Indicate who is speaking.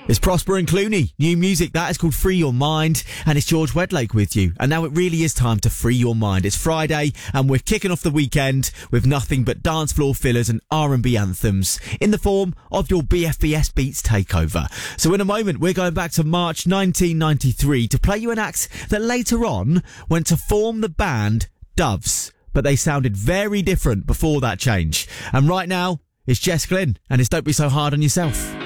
Speaker 1: It's Prosper and Clooney. New music, that is called Free Your Mind, and it's George Wedlake with you. And now it really is time to free your mind. It's Friday, and we're kicking off the weekend with nothing but dance floor fillers and R&B anthems in the form of your BFBS Beats takeover. So in a moment, we're going back to March 1993 to play you an act that later on went to form the band Doves, but they sounded very different before that change. And right now, it's Jess Glynn, and it's Don't Be So Hard on Yourself.